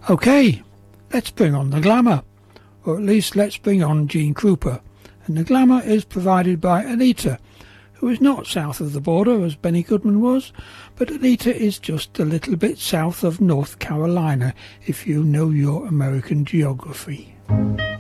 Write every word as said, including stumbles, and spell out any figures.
Okay, let's bring on the glamour, or at least let's bring on Gene Krupa, and the glamour is provided by Anita, who is not south of the border as Benny Goodman was, but Anita is just a little bit south of North Carolina, if you know your American geography.